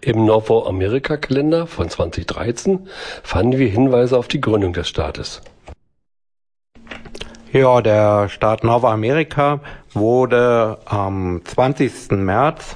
Im Novo-Amerika-Kalender von 2013 fanden wir Hinweise auf die Gründung des Staates. Ja, der Staat Novo-Amerika wurde am 20. März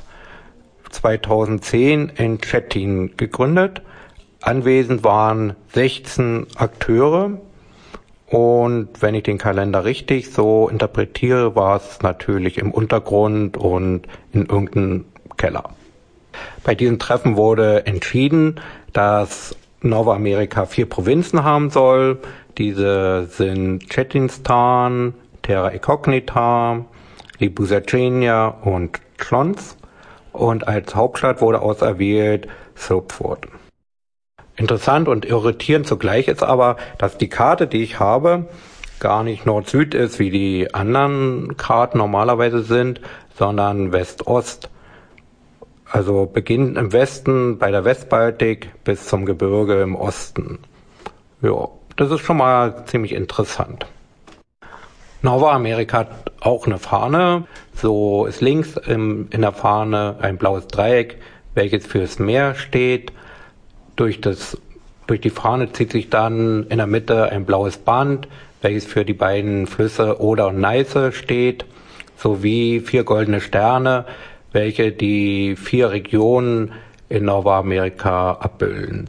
2010 in Szczecin gegründet. Anwesend waren 16 Akteure und wenn ich den Kalender richtig so interpretiere, war es natürlich im Untergrund und in irgendeinem Keller. Bei diesem Treffen wurde entschieden, dass Novo-Amerika 4 Provinzen haben soll. Diese sind Szczecinstan, Terra Incognita, Libuschațenia und Śląsk. Und als Hauptstadt wurde auserwählt Sopot. Interessant und irritierend zugleich ist aber, dass die Karte, die ich habe, gar nicht Nord-Süd ist, wie die anderen Karten normalerweise sind, sondern West-Ost. Also beginnt im Westen bei der Westbaltik bis zum Gebirge im Osten. Ja, das ist schon mal ziemlich interessant. Novo-Amerika hat auch eine Fahne. So ist links in der Fahne ein blaues Dreieck, welches fürs Meer steht. Durch die Fahne zieht sich dann in der Mitte ein blaues Band, welches für die beiden Flüsse Oder und Neiße steht, sowie 4 goldene Sterne, welche die 4 Regionen in Novo-Amerika abbilden.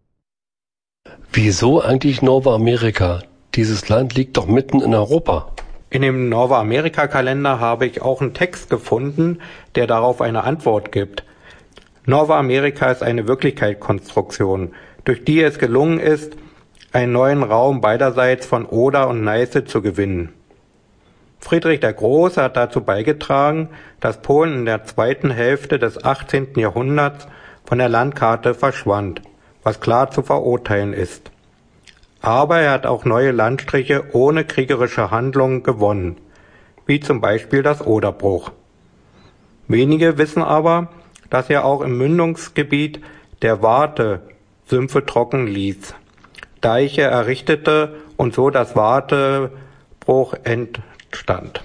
Wieso eigentlich Novo-Amerika? Dieses Land liegt doch mitten in Europa. In dem Novo-Amerika-Kalender habe ich auch einen Text gefunden, der darauf eine Antwort gibt. Novo-Amerika ist eine Wirklichkeitskonstruktion, durch die es gelungen ist, einen neuen Raum beiderseits von Oder und Neiße zu gewinnen. Friedrich der Große hat dazu beigetragen, dass Polen in der zweiten Hälfte des 18. Jahrhunderts von der Landkarte verschwand, was klar zu verurteilen ist. Aber er hat auch neue Landstriche ohne kriegerische Handlungen gewonnen, wie zum Beispiel das Oderbruch. Wenige wissen aber, dass er auch im Mündungsgebiet der Warthe Sümpfe trocken ließ, Deiche errichtete und so das Warthebruch entstand.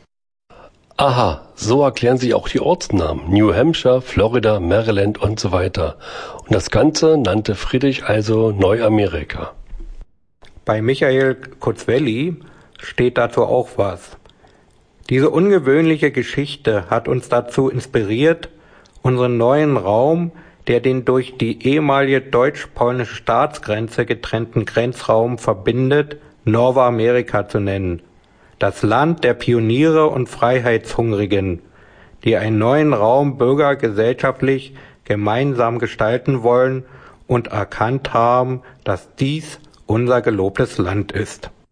Aha, so erklären sich auch die Ortsnamen. New Hampshire, Florida, Maryland und so weiter. Und das Ganze nannte Friedrich also Neuamerika. Bei Michael Kurzwelli steht dazu auch was. Diese ungewöhnliche Geschichte hat uns dazu inspiriert, unseren neuen Raum, der den durch die ehemalige deutsch-polnische Staatsgrenze getrennten Grenzraum verbindet, Novo-Amerika zu nennen. Das Land der Pioniere und Freiheitshungrigen, die einen neuen Raum bürgergesellschaftlich gemeinsam gestalten wollen und erkannt haben, dass dies unser gelobtes Land ist.